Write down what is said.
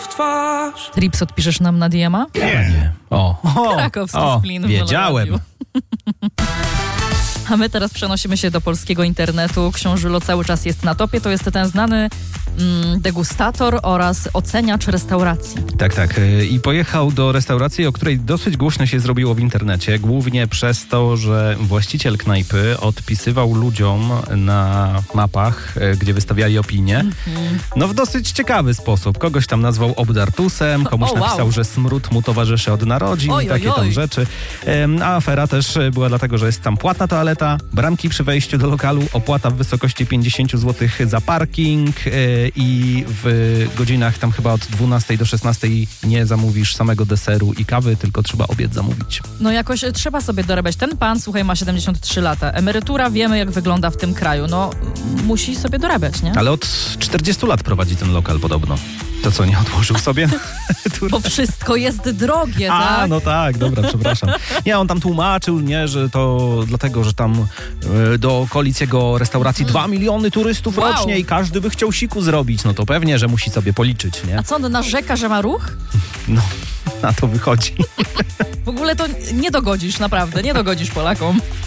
w twarz. Trips odpiszesz nam na DM-a? Nie. Krakowski splin w wiedziałem. Meloradiu. A my teraz przenosimy się do polskiego internetu. Książulo cały czas jest na topie. To jest ten znany degustator oraz oceniacz restauracji. Tak. I pojechał do restauracji, o której dosyć głośno się zrobiło w internecie. Głównie przez to, że właściciel knajpy odpisywał ludziom na mapach, gdzie wystawiali opinie. No w dosyć ciekawy sposób. Kogoś tam nazwał obdartusem, komuś napisał, że smród mu towarzyszy od narodzin i takie tam rzeczy. A afera też była dlatego, że jest tam płatna toaleta, bramki przy wejściu do lokalu, opłata w wysokości 50 zł za parking i w godzinach tam chyba od 12 do 16 nie zamówisz samego deseru i kawy, tylko trzeba obiad zamówić. No jakoś trzeba sobie dorabiać. Ten pan, słuchaj, ma 73 lata. Emerytura, wiemy jak wygląda w tym kraju. No musi sobie dorabiać, nie? Ale od 40 lat prowadzi ten lokal podobno. To co, nie odłożył sobie? Bo wszystko jest drogie, tak? No tak, dobra, przepraszam. Nie, on tam tłumaczył, nie, że to dlatego, że tam do okolic jego restauracji 2 miliony turystów rocznie i każdy by chciał siku zrobić. No to pewnie, że musi sobie policzyć, nie? A co, on narzeka, że ma ruch? No, na to wychodzi. W ogóle to nie dogodzisz, naprawdę, nie dogodzisz Polakom.